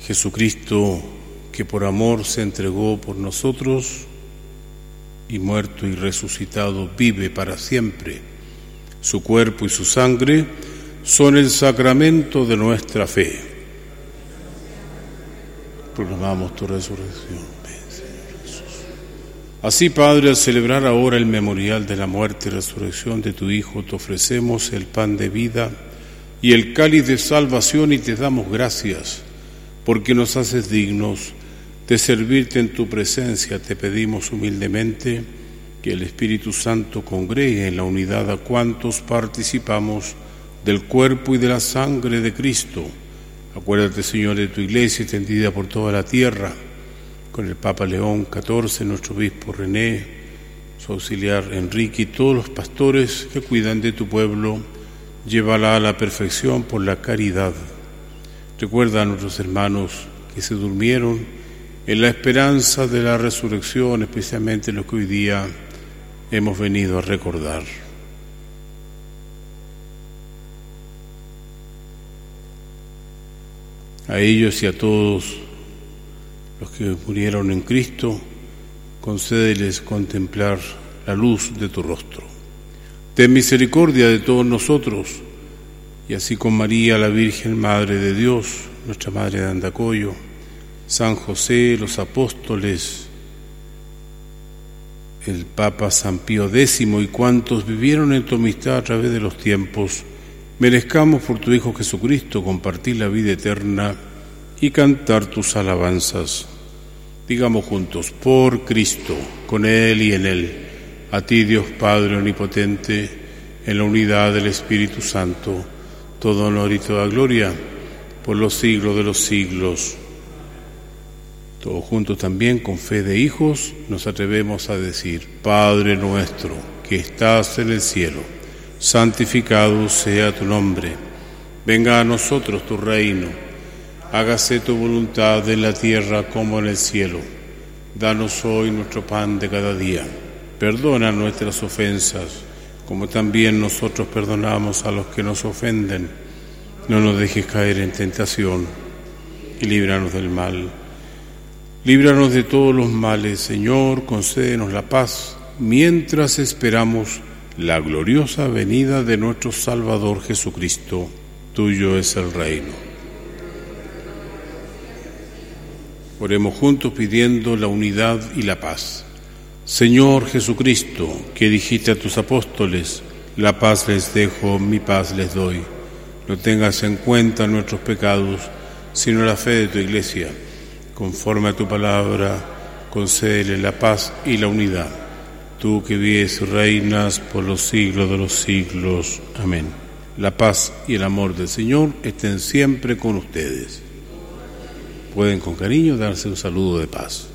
Jesucristo, que por amor se entregó por nosotros y muerto y resucitado vive para siempre. Su cuerpo y su sangre son el sacramento de nuestra fe. Proclamamos tu resurrección. Ven, Señor Jesús. Así, Padre, al celebrar ahora el memorial de la muerte y resurrección de tu Hijo, te ofrecemos el pan de vida y el cáliz de salvación y te damos gracias porque nos haces dignos de servirte en tu presencia. Te pedimos humildemente que el Espíritu Santo congregue en la unidad a cuantos participamos del cuerpo y de la sangre de Cristo. Acuérdate, Señor, de tu Iglesia extendida por toda la tierra, con el Papa León XIV, nuestro obispo René, su auxiliar Enrique y todos los pastores que cuidan de tu pueblo. Llévala a la perfección por la caridad. Recuerda a nuestros hermanos que se durmieron en la esperanza de la resurrección, especialmente los que hoy día hemos venido a recordar. A ellos y a todos los que murieron en Cristo, concédeles contemplar la luz de tu rostro. Ten misericordia de todos nosotros, y así con María, la Virgen Madre de Dios, nuestra Madre de Andacollo, San José, los apóstoles, el Papa San Pío X y cuantos vivieron en tu amistad a través de los tiempos, merezcamos por tu Hijo Jesucristo compartir la vida eterna y cantar tus alabanzas. Digamos juntos: por Cristo, con Él y en Él, a ti, Dios Padre omnipotente, en la unidad del Espíritu Santo, todo honor y toda gloria por los siglos de los siglos. Todos juntos también, con fe de hijos, nos atrevemos a decir: Padre nuestro, que estás en el cielo, santificado sea tu nombre. Venga a nosotros tu reino. Hágase tu voluntad en la tierra como en el cielo. Danos hoy nuestro pan de cada día. Perdona nuestras ofensas, como también nosotros perdonamos a los que nos ofenden. No nos dejes caer en tentación y líbranos del mal. Líbranos de todos los males, Señor, concédenos la paz, mientras esperamos la gloriosa venida de nuestro Salvador Jesucristo. Tuyo es el reino. Oremos juntos pidiendo la unidad y la paz. Señor Jesucristo, que dijiste a tus apóstoles: la paz les dejo, mi paz les doy. No tengas en cuenta nuestros pecados, sino la fe de tu Iglesia. Conforme a tu palabra, concédele la paz y la unidad. Tú que vives y reinas por los siglos de los siglos. Amén. La paz y el amor del Señor estén siempre con ustedes. Pueden con cariño darse un saludo de paz.